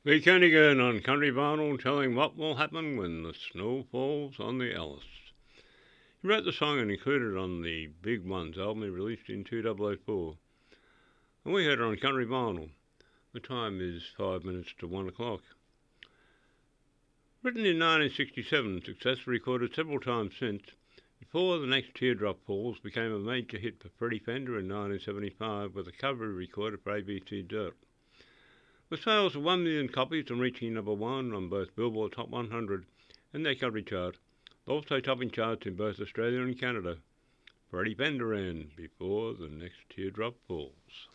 Lee Kernaghan on Country Vinyl telling what will happen when the snow falls on the Alice. He wrote the song and included it on the Big Ones album he released in 2004. And we heard it on Country Vinyl. The time is 5 minutes to 1 o'clock. Written in 1967, successfully recorded several times since, Before the Next Teardrop Falls became a major hit for Freddie Fender in 1975 with a cover he recorded for ABC Dirt. With sales of 1 million copies and reaching number 1 on both Billboard Top 100 and their country chart, also topping charts in both Australia and Canada. Freddie Fender and Before the Next Teardrop Falls.